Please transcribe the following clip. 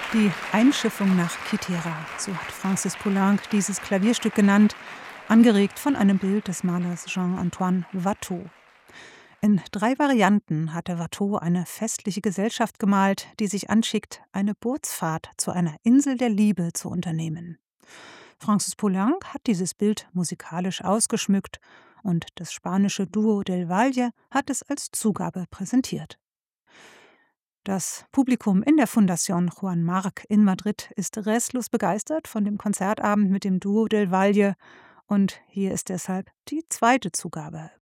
Die Einschiffung nach Kythera, so hat Francis Poulenc dieses Klavierstück genannt, angeregt von einem Bild des Malers Jean-Antoine Watteau. In 3 Varianten hatte Watteau eine festliche Gesellschaft gemalt, die sich anschickt, eine Bootsfahrt zu einer Insel der Liebe zu unternehmen. Francis Poulenc hat dieses Bild musikalisch ausgeschmückt und das spanische Duo del Valle hat es als Zugabe präsentiert. Das Publikum in der Fundación Juan March in Madrid ist restlos begeistert von dem Konzertabend mit dem Duo del Valle und hier ist deshalb die zweite Zugabe